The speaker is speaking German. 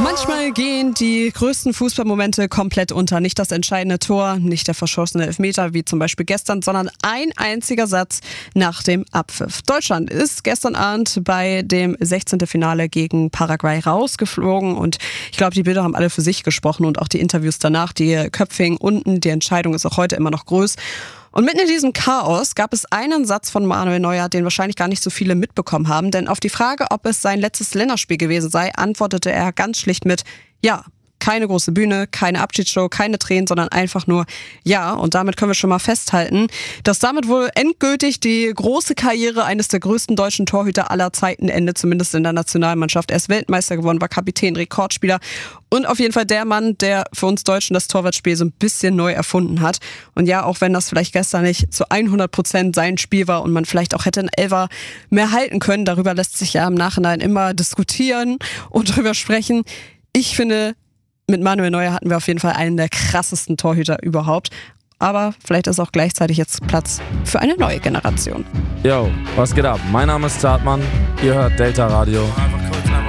Manchmal gehen die größten Fußballmomente komplett unter. Nicht das entscheidende Tor, nicht der verschossene Elfmeter, wie zum Beispiel gestern, sondern ein einziger Satz nach dem Abpfiff. Deutschland ist gestern Abend bei dem 16. Finale gegen Paraguay rausgeflogen und ich glaube, die Bilder haben alle für sich gesprochen und auch die Interviews danach, die Köpfe hingen unten, die Entscheidung ist auch heute immer noch groß. Und mitten in diesem Chaos gab es einen Satz von Manuel Neuer, den wahrscheinlich gar nicht so viele mitbekommen haben. Denn auf die Frage, ob es sein letztes Länderspiel gewesen sei, antwortete er ganz schlicht mit Ja. Keine große Bühne, keine Abschiedsshow, keine Tränen, sondern einfach nur Ja. Und damit können wir schon mal festhalten, dass damit wohl endgültig die große Karriere eines der größten deutschen Torhüter aller Zeiten endet, zumindest in der Nationalmannschaft. Er ist Weltmeister geworden, war Kapitän, Rekordspieler und auf jeden Fall der Mann, der für uns Deutschen das Torwartspiel so ein bisschen neu erfunden hat. Und ja, auch wenn das vielleicht gestern nicht zu 100% sein Spiel war und man vielleicht auch hätte einen Elfer mehr halten können, darüber lässt sich ja im Nachhinein immer diskutieren und drüber sprechen. Ich finde, mit Manuel Neuer hatten wir auf jeden Fall einen der krassesten Torhüter überhaupt. Aber vielleicht ist auch gleichzeitig jetzt Platz für eine neue Generation. Yo, was geht ab? Mein Name ist Zartmann, ihr hört Delta Radio.